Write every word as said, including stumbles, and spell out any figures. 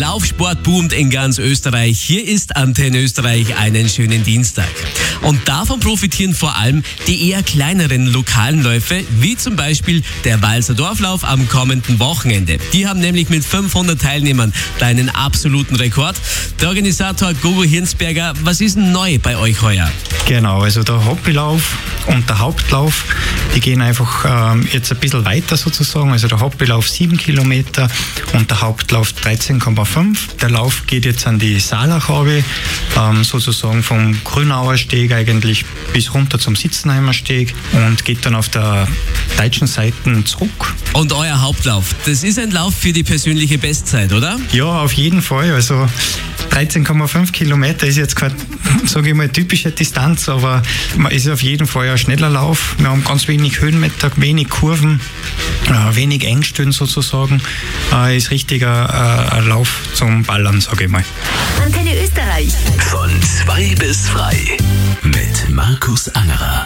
Laufsport boomt in ganz Österreich. Hier ist Antenne Österreich einen schönen Dienstag. Und davon profitieren vor allem die eher kleineren lokalen Läufe, wie zum Beispiel der Walser Dorflauf am kommenden Wochenende. Die haben nämlich mit fünfhundert Teilnehmern einen absoluten Rekord. Der Organisator Gogo Hirnsberger, was ist denn neu bei euch heuer? Genau, also der Hobbylauf und der Hauptlauf, die gehen einfach ähm, jetzt ein bisschen weiter sozusagen. Also der Hobbylauf sieben Kilometer und der Hauptlauf dreizehn Komma fünf. Der Lauf geht jetzt an die Saalachhaube, ähm, sozusagen vom Grünauer Steg eigentlich bis runter zum Sitzenheimer Steg und geht dann auf der deutschen Seite zurück. Und euer Hauptlauf, das ist ein Lauf für die persönliche Bestzeit, oder? Ja, auf jeden Fall. Also dreizehn Komma fünf Kilometer ist jetzt keine, sage ich mal, typische Distanz, aber man ist auf jeden Fall ein schneller Lauf. Wir haben ganz wenig Höhenmeter, wenig Kurven, äh, wenig Engstellen sozusagen. Äh, ist richtig ein, ein Lauf zum Ballern, sage ich mal. Antenne Österreich. Von zwei bis frei mit Markus Angerer.